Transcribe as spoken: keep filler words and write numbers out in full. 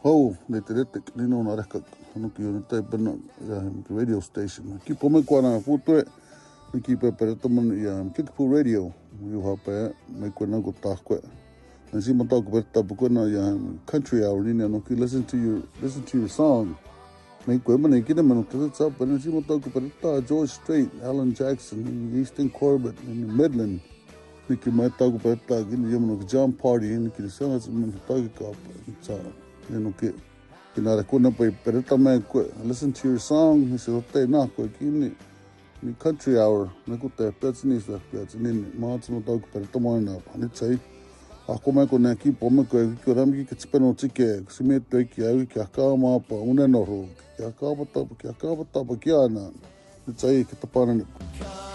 Hau, ne te rete, nino na reka, hanuki o tai pena, ia radio station. Ki po me kuana putue, ni ki pe pereta man ia Kickapoo Radio, you hape, me kuana ko takwe. And si mo tau ko pereta pukuna ia country hour ni no ki listen to your listen to your song. Me ko man ki man to tsa pa si mo tau ko pereta George Strait, Alan Jackson, Easton Corbett in Midland. Ni ki mai tau ko pereta ki ni mo John Party ni ki sa sa mo tau ko tsa. You know, que que nada kuna pa pereta me listen to your song ni se te na ko ki ni ni country hour me ko te pets ni sa pets ni ma tsu ta ko pereta mo na ni tsai a ko me ko na ki po me ko ki ram ki ke tspe no tsike si me te ki ai ki ka ma pa una no ro ki ka pa ta ki ka pa ta pa ki ana ni tsai ki ta pa na